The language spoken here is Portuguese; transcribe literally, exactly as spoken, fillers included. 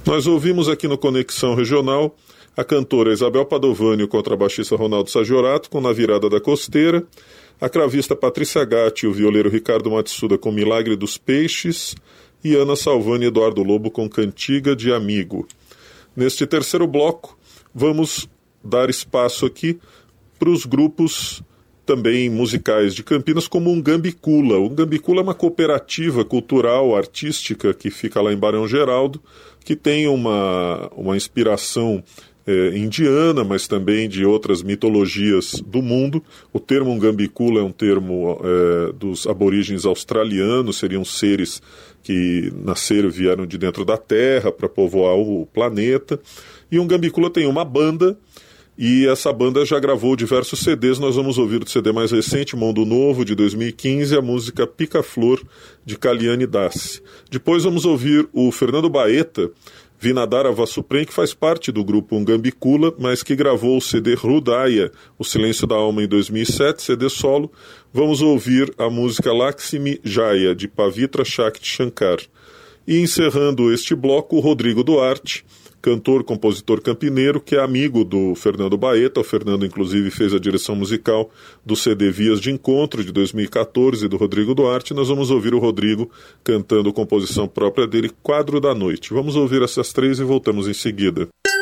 Nós ouvimos aqui no Conexão Regional a cantora Isabel Padovani e o contrabaixista Ronaldo Sagiorato com Na Virada da Costeira, a cravista Patrícia Gatti e o violeiro Ricardo Matsuda com Milagre dos Peixes e Ana Salvani e Eduardo Lobo com Cantiga de Amigo. Neste terceiro bloco, vamos dar espaço aqui para os grupos também musicais de Campinas, como o Ngambicula. O Ngambicula é uma cooperativa cultural, artística, que fica lá em Barão Geraldo, que tem uma, uma inspiração é, indiana, mas também de outras mitologias do mundo. O termo Ngambicula é um termo é, dos aborígenes australianos, seriam seres que nasceram e vieram de dentro da Terra para povoar o planeta. E o Ngambicula tem uma banda, e essa banda já gravou diversos C Ds. Nós vamos ouvir o C D mais recente, Mundo Novo, de dois mil e quinze, a música Pica-Flor, de Caliane Dassi. Depois vamos ouvir o Fernando Baeta, Vinadara Vassuprem, que faz parte do grupo Ngambicula, mas que gravou o C D Rudaya, O Silêncio da Alma, em dois mil e sete, C D solo. Vamos ouvir a música Lakshmi Jaya, de Pavitra Shakti Shankar. E encerrando este bloco, o Rodrigo Duarte, cantor, compositor campineiro, que é amigo do Fernando Baeta. O Fernando, inclusive, fez a direção musical do C D Vias de Encontro, de dois mil e catorze, do Rodrigo Duarte. Nós vamos ouvir o Rodrigo cantando composição própria dele, Quadro da Noite. Vamos ouvir essas três e voltamos em seguida.